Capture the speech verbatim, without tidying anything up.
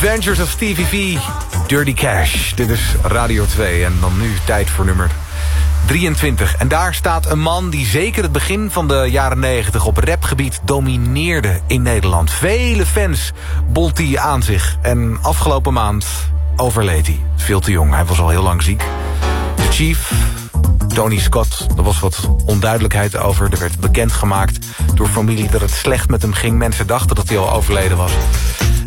Adventures of Stevie V, Dirty Cash. Dit is Radio twee en dan nu tijd voor nummer drieëntwintig. En daar staat een man die zeker het begin van de jaren negentig op rapgebied domineerde in Nederland. Vele fans bolt hij aan zich. En afgelopen maand overleed hij. Veel te jong, hij was al heel lang ziek. De Chief, Tony Scott, er was wat onduidelijkheid over. Er werd bekendgemaakt door familie dat het slecht met hem ging. Mensen dachten dat hij al overleden was.